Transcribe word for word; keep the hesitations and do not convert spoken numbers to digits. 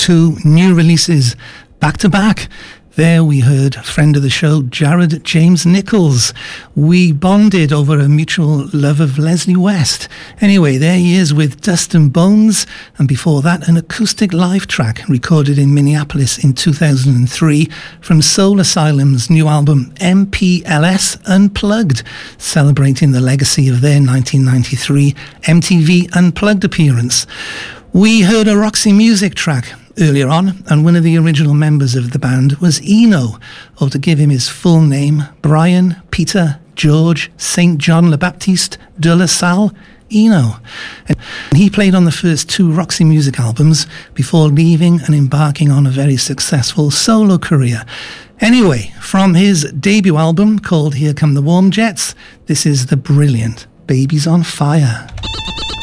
two new releases back to back. There we heard friend of the show, Jared James Nichols. We bonded over a mutual love of Leslie West. Anyway, there he is with Dust and Bones, and before that an acoustic live track recorded in Minneapolis in two thousand three from Soul Asylum's new album M P L S Unplugged, celebrating the legacy of their nineteen ninety-three M T V Unplugged appearance. We heard a Roxy Music track earlier on, and one of the original members of the band was Eno, or to give him his full name, Brian Peter George Saint John Le Baptiste de La Salle Eno. And he played on the first two Roxy Music albums before leaving and embarking on a very successful solo career. Anyway, from his debut album called Here Come the Warm Jets, this is the brilliant Babies on Fire.